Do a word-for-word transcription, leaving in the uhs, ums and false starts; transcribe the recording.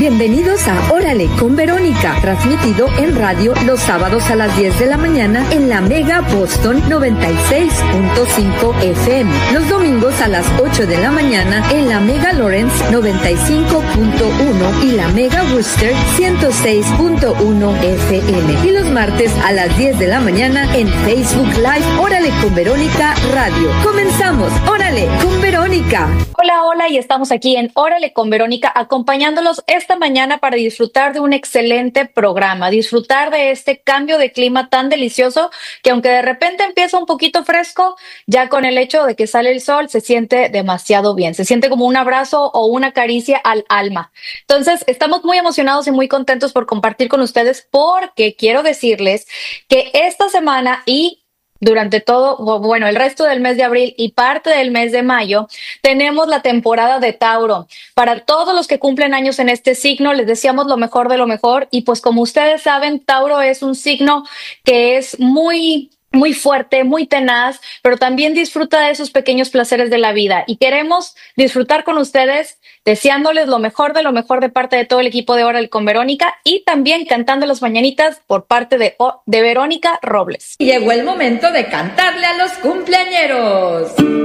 Bienvenidos a Órale con Verónica, transmitido en radio los sábados a las diez de la mañana en la Mega Boston noventa y seis punto cinco F M, los domingos a las ocho de la mañana en la Mega Lawrence noventa y cinco punto uno y la Mega Worcester ciento seis punto uno F M, y los martes a las diez de la mañana en Facebook Live Órale con Verónica Radio. Comenzamos, Órale con Verónica. Hola, hola, y estamos aquí en Órale con Verónica acompañándolos esta mañana para disfrutar de un excelente programa, disfrutar de este cambio de clima tan delicioso que aunque de repente empieza un poquito fresco, ya con el hecho de que sale el sol se siente demasiado bien, se siente como un abrazo o una caricia al alma. Entonces, estamos muy emocionados y muy contentos por compartir con ustedes porque quiero decirles que esta semana y durante todo, bueno, el resto del mes de abril y parte del mes de mayo, tenemos la temporada de Tauro. Para todos los que cumplen años en este signo, les deseamos lo mejor de lo mejor. Y pues como ustedes saben, Tauro es un signo que es muy... muy fuerte, muy tenaz, pero también disfruta de esos pequeños placeres de la vida. Y queremos disfrutar con ustedes, deseándoles lo mejor de lo mejor de parte de todo el equipo de Órale con Verónica y también cantando las mañanitas por parte de, de Verónica Robles. Y llegó el momento de cantarle a los cumpleañeros.